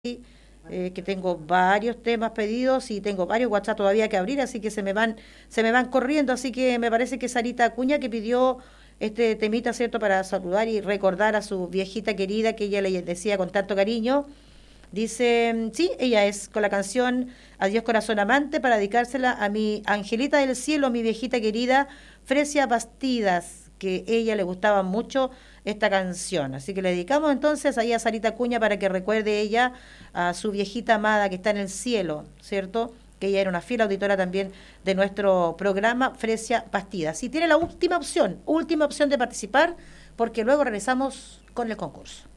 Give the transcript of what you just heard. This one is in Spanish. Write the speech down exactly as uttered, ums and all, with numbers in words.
eh, que tengo varios temas pedidos y tengo varios WhatsApp todavía que abrir, así que se me van, se me van corriendo, así que me parece que Sarita Acuña que pidió este temita, ¿cierto?, para saludar y recordar a su viejita querida que ella le decía con tanto cariño. Dice, sí, ella es con la canción Adiós Corazón Amante para dedicársela a mi Angelita del Cielo, mi viejita querida, Fresia Bastidas, que ella le gustaba mucho esta canción. Así que le dedicamos entonces ahí a Sarita Cuña para que recuerde ella a su viejita amada que está en el cielo, ¿cierto? Que ella era una fiel auditora también de nuestro programa, Fresia Bastidas. Y tiene la última opción, última opción de participar, porque luego regresamos con el concurso.